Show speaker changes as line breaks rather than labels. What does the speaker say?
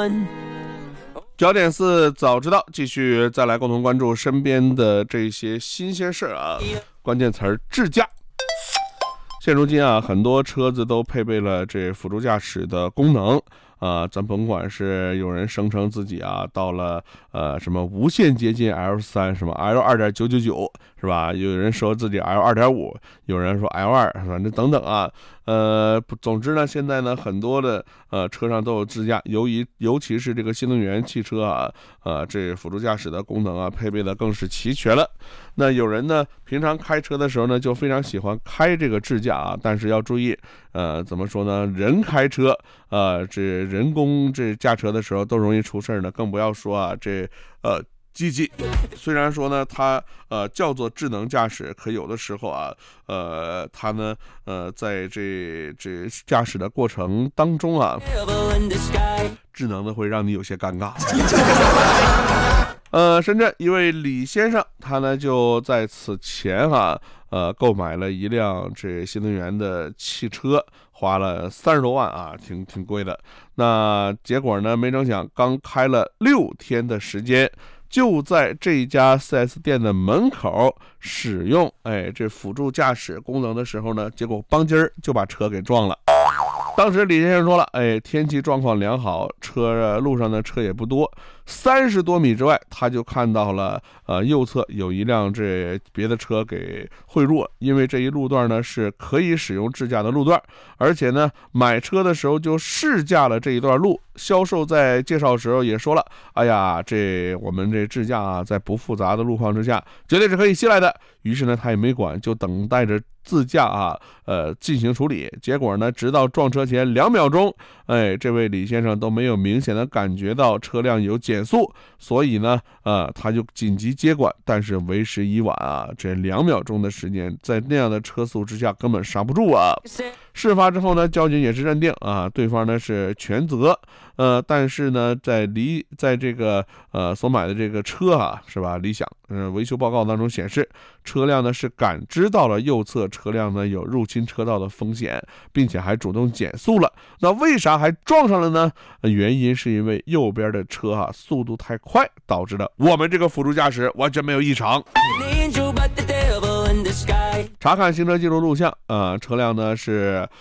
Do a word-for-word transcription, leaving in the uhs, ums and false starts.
焦点四早知道，继续再来共同关注身边的这些新鲜事啊。关键词儿智驾。现如今啊，很多车子都配备了这辅助驾驶的功能啊，咱甭管是有人声称自己啊到了呃什么无限接近 L 三，什么 L 二点九九九是吧？有人说自己 L 二点五，有人说 L 二，反正等等啊。呃，总之呢，现在呢，很多的呃车上都有智驾，由于尤其是这个新能源汽车啊，呃，这辅助驾驶的功能啊，配备的更是齐全了。那有人呢，平常开车的时候呢，就非常喜欢开这个智驾啊，但是要注意，呃，怎么说呢？人开车，呃，这人工这驾车的时候都容易出事呢，更不要说啊，这呃。机器虽然说呢，它呃叫做智能驾驶，可有的时候啊，呃，它呢呃在这这驾驶的过程当中啊，智能的会让你有些尴尬。呃，深圳一位李先生，他呢就在此前啊，呃，购买了一辆这新能源的汽车，花了三十多万啊，挺挺贵的。那结果呢，没成想刚开了六天的时间。就在这家 四 S 店的门口使用哎这辅助驾驶功能的时候呢，结果邦今儿就把车给撞了。当时李先生说了，哎，天气状况良好，车路上的车也不多，三十多米之外，他就看到了呃右侧有一辆这别的车给汇入，因为这一路段呢是可以使用智驾的路段，而且呢买车的时候就试驾了这一段路，销售在介绍的时候也说了，哎呀，这我们这智驾啊，在不复杂的路况之下，绝对是可以信赖的。于是呢，他也没管，就等待着自驾啊，呃，进行处理。结果呢，直到撞车前两秒钟，哎，这位李先生都没有明显的感觉到车辆有减速，所以呢，呃，他就紧急接管，但是为时已晚啊！这两秒钟的时间，在那样的车速之下，根本刹不住啊！事发之后呢，交警也是认定啊，对方呢是全责，呃，但是呢，在理在这个呃所买的这个车啊，是吧？理想，呃，维修报告当中显示，车辆呢是感知到了右侧车辆呢有入侵车道的风险，并且还主动减速了。那为啥还撞上了呢？呃、原因是因为右边的车啊速度太快，导致了我们这个辅助驾驶完全没有异常。查看行车记录录像，呃，车辆呢是